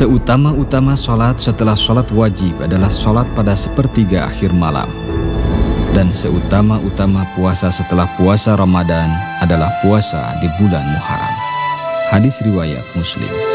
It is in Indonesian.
Seutama-utama sholat setelah sholat wajib adalah sholat pada sepertiga akhir malam. Dan seutama-utama puasa setelah puasa Ramadan adalah puasa di bulan Muharram. Hadis riwayat Muslim.